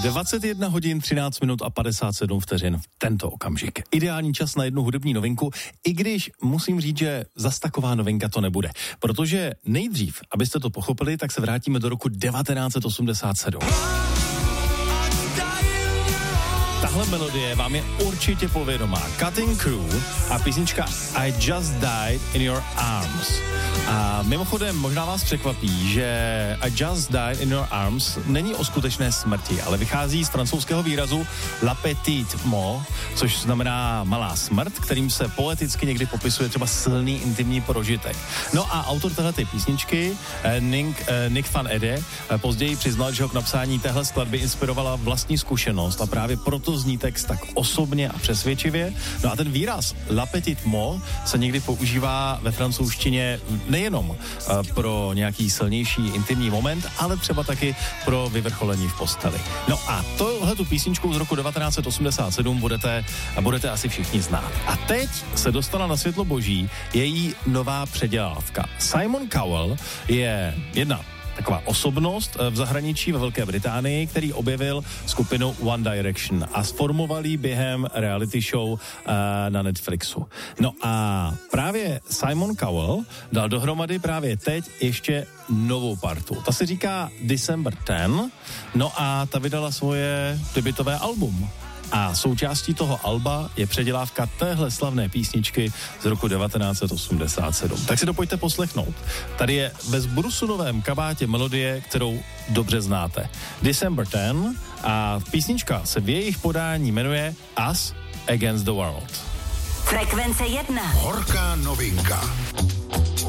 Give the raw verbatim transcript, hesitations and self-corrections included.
dvacet jedna hodin, třináct minut a padesát sedm vteřin v tento okamžik. Ideální čas na jednu hudební novinku, i když musím říct, že zas taková novinka to nebude. Protože nejdřív, abyste to pochopili, tak se vrátíme do roku devatenáct set osmdesát sedm. Tahle melodie vám je určitě povědomá. Cutting Crew a písnička I Just Died in Your Arms. A mimochodem, možná vás překvapí, že I Just Died in Your Arms není o skutečné smrti, ale vychází z francouzského výrazu La Petite Mort, což znamená malá smrt, kterým se poeticky někdy popisuje třeba silný intimní prožitek. No a autor téhleté písničky, Nick, Nick Van Ede, později přiznal, že ho k napsání téhle skladby inspirovala vlastní zkušenost a právě proto zní text tak osobně a přesvědčivě. No a ten výraz La Petite Mort se někdy používá ve francouzštině nejenom uh, pro nějaký silnější intimní moment, ale třeba taky pro vyvrcholení v posteli. No a tohletu písničku z roku devatenáct set osmdesát sedm budete, budete asi všichni znát. A teď se dostala na světlo boží její nová předělávka. Simon Cowell je jedna taková osobnost v zahraničí ve Velké Británii, který objevil skupinu One Direction a sformoval ji během reality show uh, na Netflixu. No a právě Simon Cowell dal dohromady právě teď ještě novou partu. Ta se říká December tenth, no a ta vydala svoje debutové album. A součástí toho alba je předělávka téhle slavné písničky z roku devatenáct set osmdesát sedm. Tak si to pojďte poslechnout. Tady je ve zbrusunovém kabátě melodie, kterou dobře znáte. December tenth a písnička se v jejich podání jmenuje Us Against the World. Frekvence jedna. Horká novinka.